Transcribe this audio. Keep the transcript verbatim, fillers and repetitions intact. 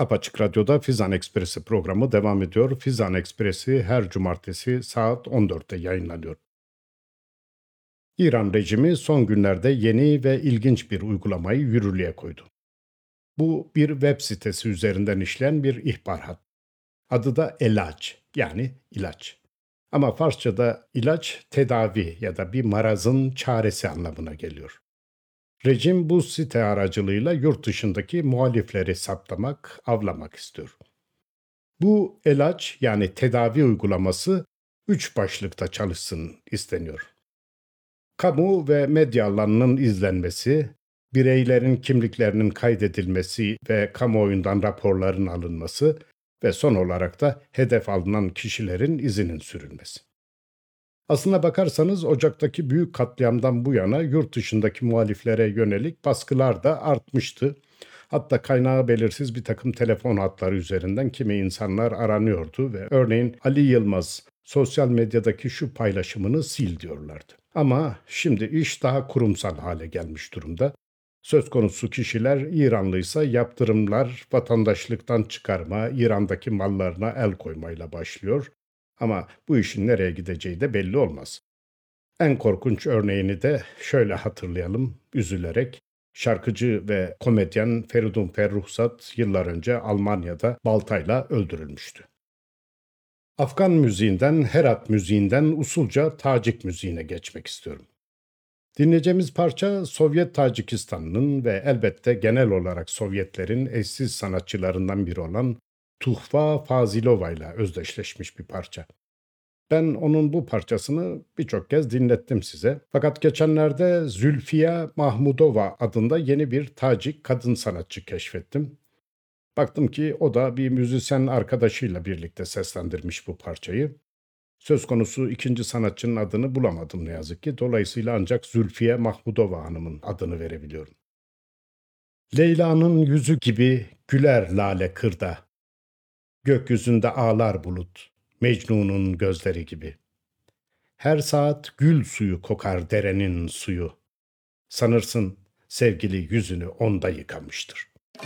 Apaçık Radyo'da Fizan Ekspresi programı devam ediyor. Fizan Ekspresi her cumartesi saat on dörtte yayınlanıyor. İran rejimi son günlerde yeni ve ilginç bir uygulamayı yürürlüğe koydu. Bu bir web sitesi üzerinden işleyen bir ihbar hattı. Adı da Elaç, yani ilaç. Ama Farsça'da ilaç tedavi ya da bir marazın çaresi anlamına geliyor. Rejim bu site aracılığıyla yurt dışındaki muhalifleri saptamak, avlamak istiyor. Bu ilaç yani tedavi uygulaması üç başlıkta çalışsın isteniyor. Kamu ve medya alanının izlenmesi, bireylerin kimliklerinin kaydedilmesi ve kamuoyundan raporların alınması ve son olarak da hedef alınan kişilerin izinin sürülmesi. Aslına bakarsanız Ocak'taki büyük katliamdan bu yana yurt dışındaki muhaliflere yönelik baskılar da artmıştı. Hatta kaynağı belirsiz bir takım telefon hatları üzerinden kimi insanlar aranıyordu ve örneğin Ali Yılmaz sosyal medyadaki şu paylaşımını sil diyorlardı. Ama şimdi iş daha kurumsal hale gelmiş durumda. Söz konusu kişiler İranlıysa yaptırımlar, vatandaşlıktan çıkarma, İran'daki mallarına el koymayla başlıyor. Ama bu işin nereye gideceği de belli olmaz. En korkunç örneğini de şöyle hatırlayalım üzülerek. Şarkıcı ve komedyen Feridun Ferruhsat yıllar önce Almanya'da baltayla öldürülmüştü. Afgan müziğinden, Herat müziğinden usulca Tacik müziğine geçmek istiyorum. Dinleyeceğimiz parça Sovyet Tacikistan'ın ve elbette genel olarak Sovyetlerin eşsiz sanatçılarından biri olan Tuhfa Fazilova ile özdeşleşmiş bir parça. Ben onun bu parçasını birçok kez dinlettim size. Fakat geçenlerde Zülfiye Mahmudova adında yeni bir Tacik kadın sanatçı keşfettim. Baktım ki o da bir müzisyen arkadaşıyla birlikte seslendirmiş bu parçayı. Söz konusu ikinci sanatçının adını bulamadım ne yazık ki. Dolayısıyla ancak Zülfiye Mahmudova Hanım'ın adını verebiliyorum. Leyla'nın yüzü gibi güler lale kırda. Gökyüzünde ağlar bulut, Mecnun'un gözleri gibi. Her saat gül suyu kokar derenin suyu. Sanırsın sevgili yüzünü onda yıkamıştır.